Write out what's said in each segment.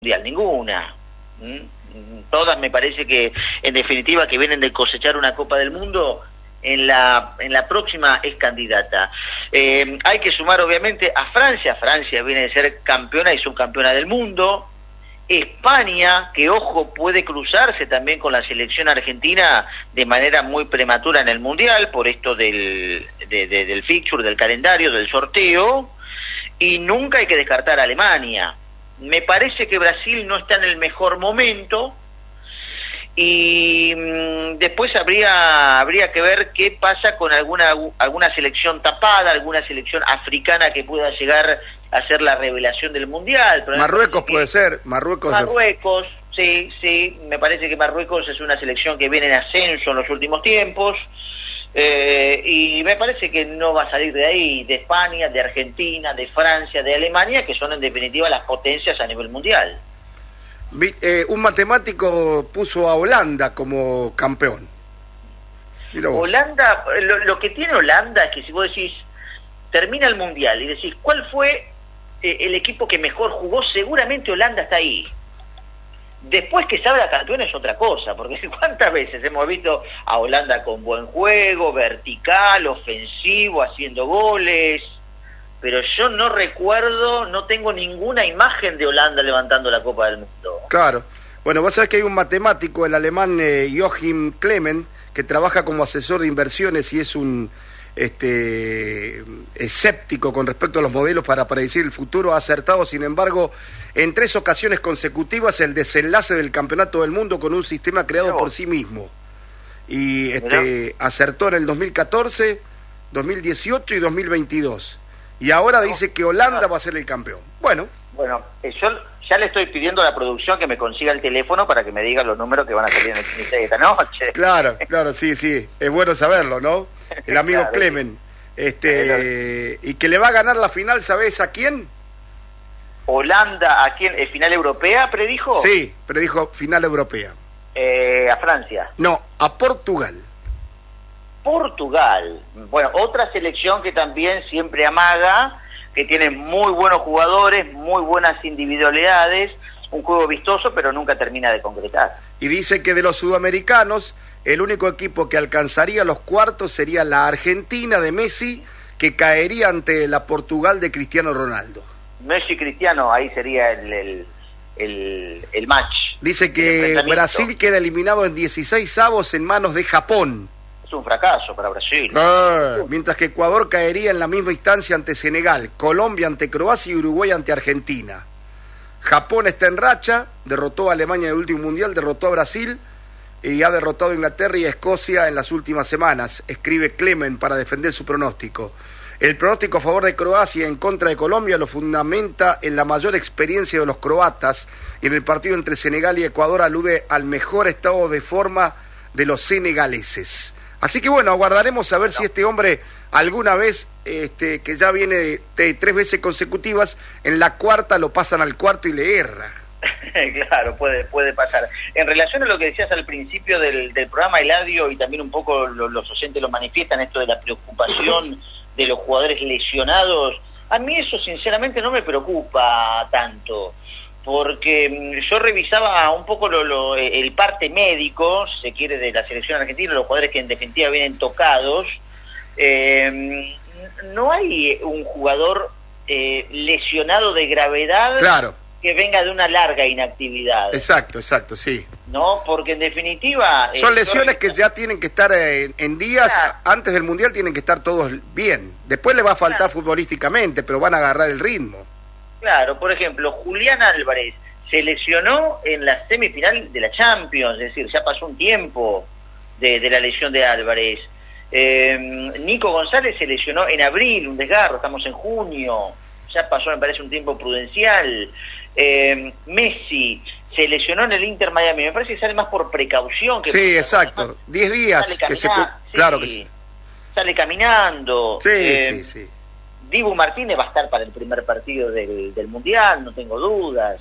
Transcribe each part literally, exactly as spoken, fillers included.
mundial, ninguna. ¿Mm? Todas me parece que, en definitiva, que vienen de cosechar una Copa del Mundo, en la en la próxima es candidata. Eh, hay que sumar, obviamente, a Francia. Francia viene de ser campeona y subcampeona del mundo. España, que, ojo, puede cruzarse también con la selección argentina de manera muy prematura en el Mundial, por esto del, de, de, del fixture, del calendario, del sorteo. Y nunca hay que descartar a Alemania. Me parece que Brasil no está en el mejor momento, y mmm, después habría habría que ver qué pasa con alguna alguna selección tapada, alguna selección africana que pueda llegar a ser la revelación del Mundial. Pero Marruecos puede ser, Marruecos. Marruecos, sí, sí, me parece que Marruecos es una selección que viene en ascenso en los últimos tiempos. Eh, y me parece que no va a salir de ahí, de España, de Argentina, de Francia, de Alemania, que son en definitiva las potencias a nivel mundial. Eh, un matemático puso a Holanda como campeón. Holanda, lo, lo que tiene Holanda es que si vos decís, termina el mundial y decís, ¿cuál fue eh, el equipo que mejor jugó? Seguramente Holanda está ahí. Después que salga campeón es otra cosa, porque ¿cuántas veces hemos visto a Holanda con buen juego, vertical, ofensivo, haciendo goles? Pero yo no recuerdo, no tengo ninguna imagen de Holanda levantando la Copa del Mundo. Claro. Bueno, vos sabés que hay un matemático, el alemán eh, Joachim Clement, que trabaja como asesor de inversiones y es un este escéptico con respecto a los modelos para predecir el futuro. Ha acertado, sin embargo, en tres ocasiones consecutivas el desenlace del campeonato del mundo con un sistema creado por sí mismo. Y este acertó en el dos mil catorce, dos mil dieciocho y dos mil veintidós. Y ahora dice que Holanda va a ser el campeón. Bueno. Bueno, yo ya le estoy pidiendo a la producción que me consiga el teléfono para que me diga los números que van a salir en el quince de esta noche. Claro, claro, sí, sí. Es bueno saberlo, ¿no? El amigo claro, Clemen. Este, y que le va a ganar la final, ¿sabés a quién? Holanda, ¿a quién? ¿El final europea, predijo? Sí, predijo final europea. Eh, ¿A Francia? No, a Portugal. Portugal. Bueno, otra selección que también siempre amaga, que tiene muy buenos jugadores, muy buenas individualidades, un juego vistoso, pero nunca termina de concretar. Y dice que de los sudamericanos, el único equipo que alcanzaría los cuartos sería la Argentina de Messi, que caería ante la Portugal de Cristiano Ronaldo. Messi Cristiano, ahí sería el, el, el, el match. Dice que Brasil queda eliminado en dieciséis avos en manos de Japón. Es un fracaso para Brasil. Ah, mientras que Ecuador caería en la misma instancia ante Senegal, Colombia ante Croacia y Uruguay ante Argentina. Japón está en racha, derrotó a Alemania en el último mundial, derrotó a Brasil y ha derrotado a Inglaterra y a Escocia en las últimas semanas, escribe Clement para defender su pronóstico. El pronóstico a favor de Croacia y en contra de Colombia lo fundamenta en la mayor experiencia de los croatas, y en el partido entre Senegal y Ecuador alude al mejor estado de forma de los senegaleses. Así que bueno, aguardaremos a ver no. si este hombre alguna vez, este, que ya viene de, de tres veces consecutivas, en la cuarta lo pasan al cuarto y le erra. Claro, puede puede pasar. En relación a lo que decías al principio del, del programa, Eladio, y también un poco lo, los oyentes lo manifiestan, esto de la preocupación de los jugadores lesionados, a mí eso sinceramente no me preocupa tanto, porque yo revisaba un poco lo, lo, el parte médico, si se quiere, de la selección argentina, los jugadores que en definitiva vienen tocados. Eh, no hay un jugador eh, lesionado de gravedad, claro, que venga de una larga inactividad. Exacto, exacto, sí. No, porque en definitiva... Son eh, lesiones que ya tienen que estar en, en días, claro, antes del Mundial tienen que estar todos bien. Después le va a faltar, claro, futbolísticamente, pero van a agarrar el ritmo. Claro, por ejemplo, Julián Álvarez se lesionó en la semifinal de la Champions, es decir, ya pasó un tiempo de, de la lesión de Álvarez. Eh, Nico González se lesionó en abril, un desgarro, estamos en junio, ya pasó, me parece, un tiempo prudencial. Eh, Messi se lesionó en el Inter Miami, me parece que sale más por precaución que... Sí, exacto, diez días que se... Sí, claro que sí. Sale caminando. Sí, eh, sí, sí. Dibu Martínez va a estar para el primer partido del, del Mundial, no tengo dudas.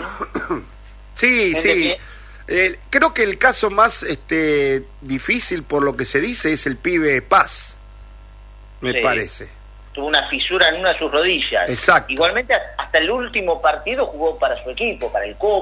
Sí, sí. Eh, creo que el caso más este difícil, por lo que se dice, es el pibe Paz, me sí. parece. tuvo una fisura en una de sus rodillas. Exacto. Igualmente hasta el último partido jugó para su equipo, para el Como.